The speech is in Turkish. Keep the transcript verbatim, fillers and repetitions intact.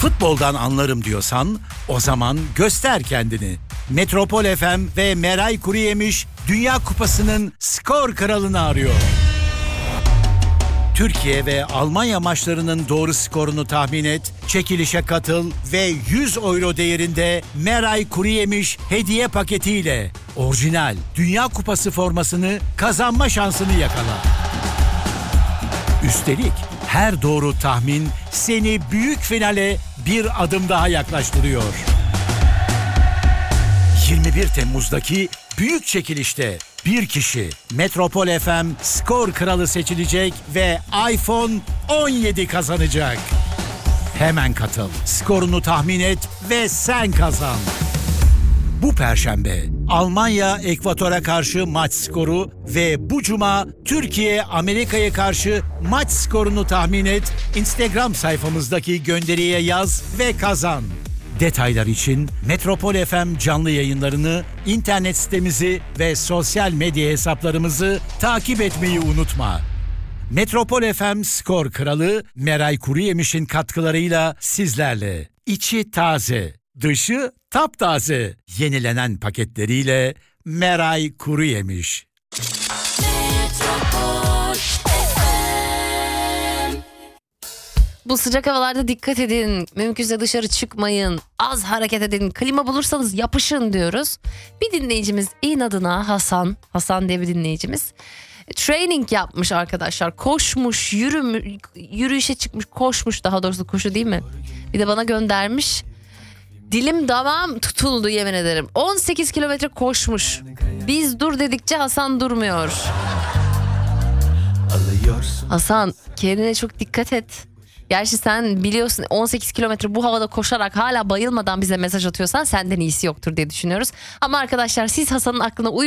Futboldan anlarım diyorsan o zaman göster kendini. Metropol F M ve Meray Kuruyemiş Dünya Kupası'nın skor kralını arıyor. Türkiye ve Almanya maçlarının doğru skorunu tahmin et, çekilişe katıl ve yüz euro değerinde Meray Kuruyemiş hediye paketiyle orijinal Dünya Kupası formasını kazanma şansını yakala. Üstelik her doğru tahmin seni büyük finale bir adım daha yaklaştırıyor. yirmi bir Temmuz'daki büyük çekilişte bir kişi Metropol F M skor kralı seçilecek ve iPhone on yedi kazanacak. Hemen katıl, skorunu tahmin et ve sen kazan. Bu Perşembe Almanya Ekvator'a karşı maç skoru ve bu Cuma Türkiye Amerika'ya karşı maç skorunu tahmin et. Instagram sayfamızdaki gönderiye yaz ve kazan. Detaylar için Metropol F M canlı yayınlarını, internet sitemizi ve sosyal medya hesaplarımızı takip etmeyi unutma. Metropol F M skor kralı Meray Kuruyemiş'in katkılarıyla sizlerle. İçi taze, dışı taptaze. Yenilenen paketleriyle Meray Kuruyemiş. Bu sıcak havalarda dikkat edin. Mümkünse dışarı çıkmayın. Az hareket edin. Klima bulursanız yapışın diyoruz. Bir dinleyicimiz inadına Hasan. Hasan diye bir dinleyicimiz. Training yapmış arkadaşlar. Koşmuş, yürümüş, yürüyüşe çıkmış, koşmuş, daha doğrusu koşu değil mi? Bir de bana göndermiş. Dilim damağım tutuldu yemin ederim. on sekiz kilometre koşmuş. Biz dur dedikçe Hasan durmuyor. Hasan, kendine çok dikkat et. Gerçi sen biliyorsun on sekiz kilometre bu havada koşarak hala bayılmadan bize mesaj atıyorsan senden iyisi yoktur diye düşünüyoruz. Ama arkadaşlar siz Hasan'ın aklına uy